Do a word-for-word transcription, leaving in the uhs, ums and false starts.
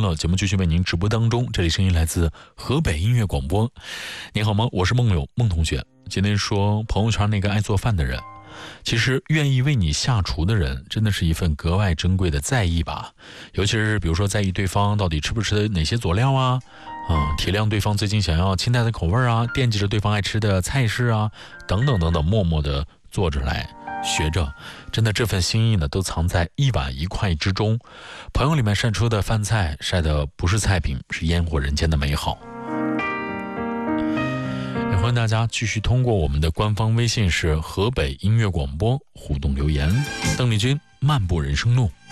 了，节目继续为您直播当中，这里声音来自河北音乐广播。你好吗？我是梦柳孟同学。今天说朋友圈那个爱做饭的人，其实愿意为你下厨的人，真的是一份格外珍贵的在意吧。尤其是比如说在意对方到底吃不吃哪些佐料啊，嗯，体谅对方最近想要清淡的口味啊，惦记着对方爱吃的菜式啊，等等等等，默默的做着来学着，真的这份心意呢，都藏在一碗一块之中。朋友里面晒出的饭菜，晒的不是菜品，是烟火人间的美好。也欢迎大家继续通过我们的官方微信是河北音乐广播互动留言。邓丽君漫步人生路。